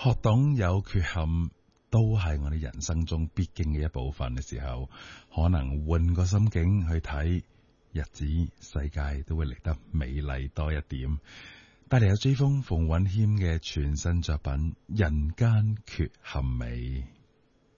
學懂有缺陷都係我哋人生中必經嘅一部分嘅時候，可能換個心境去睇日子，世界都會嚟得美麗多一點。帶嚟有追風馮允謙嘅全新作品《人間缺陷美》。